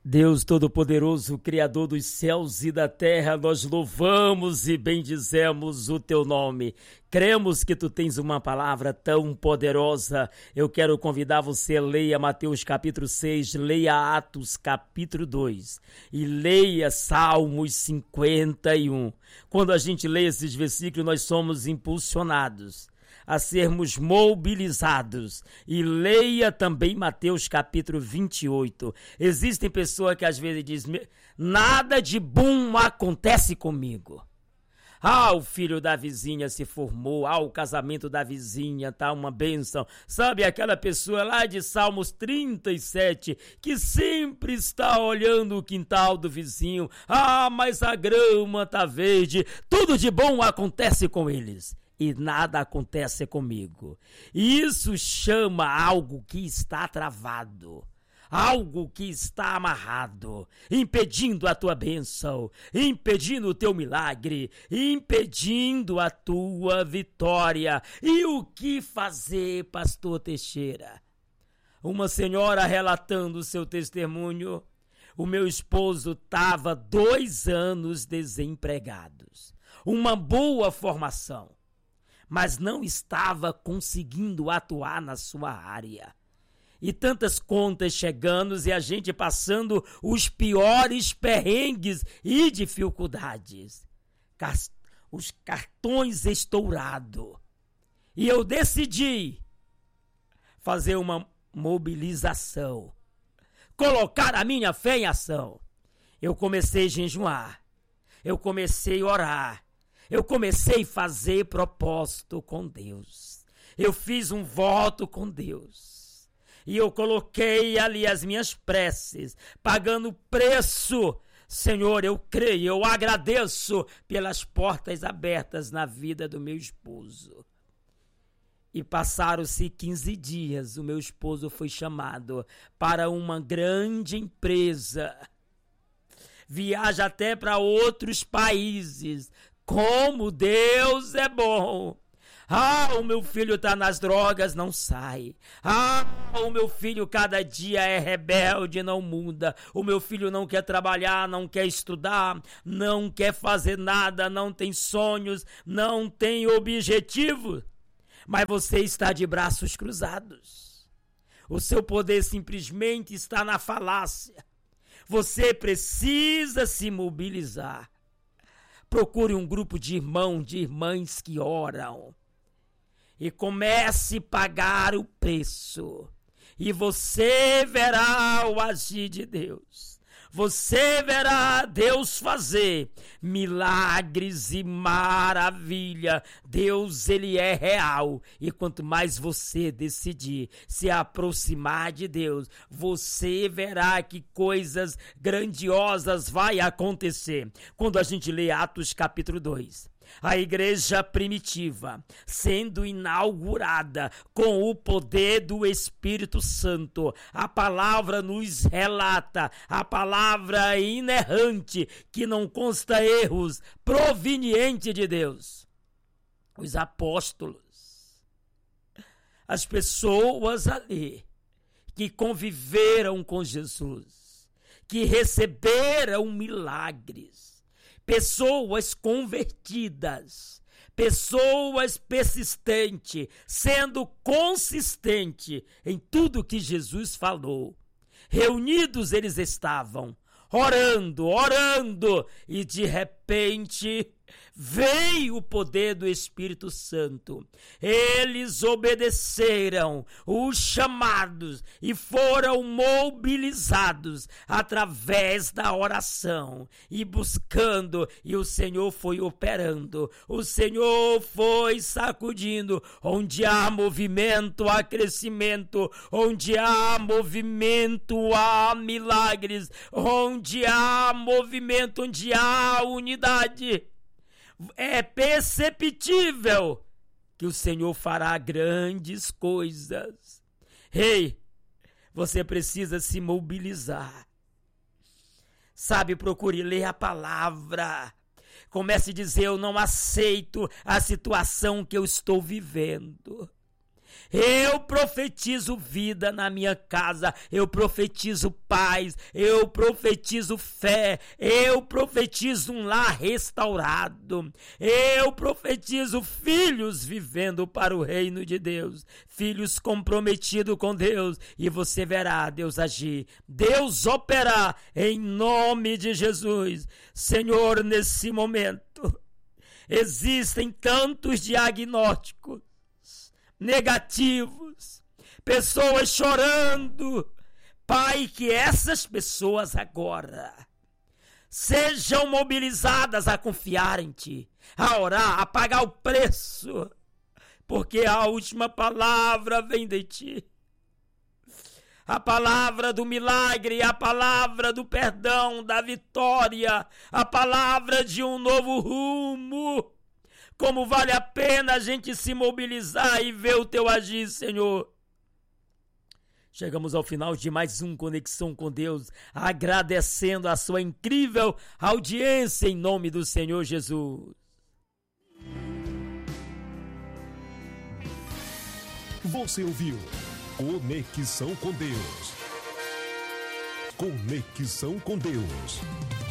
Deus Todo-Poderoso, Criador dos céus e da terra, nós louvamos e bendizemos o teu nome. Cremos que tu tens uma palavra tão poderosa. Eu quero convidar você a leia Mateus capítulo 6, leia Atos capítulo 2 e leia Salmos 51. Quando a gente lê esses versículos, nós somos impulsionados a sermos mobilizados. E leia também Mateus capítulo 28. Existem pessoas que às vezes dizem, nada de bom acontece comigo. O filho da vizinha se formou, o casamento da vizinha tá uma bênção. Sabe aquela pessoa lá de Salmos 37, que sempre está olhando o quintal do vizinho. Mas a grama tá verde. Tudo de bom acontece com eles. E nada acontece comigo. Isso chama algo que está travado, algo que está amarrado, impedindo a tua bênção, impedindo o teu milagre, impedindo a tua vitória. E o que fazer, pastor Teixeira? Uma senhora relatando o seu testemunho: o meu esposo estava 2 anos desempregados, uma boa formação, mas não estava conseguindo atuar na sua área. E tantas contas chegando e a gente passando os piores perrengues e dificuldades. Os cartões estourados. E eu decidi fazer uma mobilização, colocar a minha fé em ação. Eu comecei a jejuar, eu comecei a orar, eu comecei a fazer propósito com Deus. Eu fiz um voto com Deus. E eu coloquei ali as minhas preces, pagando preço. Senhor, eu creio, eu agradeço pelas portas abertas na vida do meu esposo. E passaram-se 15 dias, o meu esposo foi chamado para uma grande empresa. Viaja até para outros países. Como Deus é bom. O meu filho está nas drogas, não sai. O meu filho cada dia é rebelde, não muda. O meu filho não quer trabalhar, não quer estudar, não quer fazer nada, não tem sonhos, não tem objetivo. Mas você está de braços cruzados. O seu poder simplesmente está na falácia. Você precisa se mobilizar. Procure um grupo de irmãos, de irmãs que oram. E comece a pagar o preço. E você verá o agir de Deus. Você verá Deus fazer milagres e maravilha. Deus, ele é real. E quanto mais você decidir se aproximar de Deus, você verá que coisas grandiosas vai acontecer. Quando a gente lê Atos capítulo 2, a igreja primitiva sendo inaugurada com o poder do Espírito Santo. A palavra nos relata, a palavra inerrante, que não consta erros, proveniente de Deus. Os apóstolos, as pessoas ali que conviveram com Jesus, que receberam milagres, pessoas convertidas, pessoas persistentes, sendo consistente em tudo que Jesus falou. Reunidos eles estavam, orando, e de repente veio o poder do Espírito Santo. Eles obedeceram os chamados e foram mobilizados através da oração e buscando, e o Senhor foi operando, o Senhor foi sacudindo. Onde há movimento, há crescimento. Onde há movimento, há milagres. Onde há movimento, onde há unidade, é perceptível que o Senhor fará grandes coisas. Você precisa se mobilizar. Sabe, procure ler a palavra. Comece a dizer: eu não aceito a situação que eu estou vivendo. Eu profetizo vida na minha casa, eu profetizo paz, eu profetizo fé, eu profetizo um lar restaurado, eu profetizo filhos vivendo para o reino de Deus, filhos comprometidos com Deus, e você verá Deus agir, Deus operar em nome de Jesus. Senhor, nesse momento, existem tantos diagnósticos negativos, pessoas chorando. Pai, que essas pessoas agora sejam mobilizadas a confiar em Ti, a orar, a pagar o preço, porque a última palavra vem de Ti. A palavra do milagre, a palavra do perdão, da vitória, a palavra de um novo rumo. Como vale a pena a gente se mobilizar e ver o Teu agir, Senhor. Chegamos ao final de mais um Conexão com Deus, agradecendo a sua incrível audiência em nome do Senhor Jesus. Você ouviu Conexão com Deus. Conexão com Deus.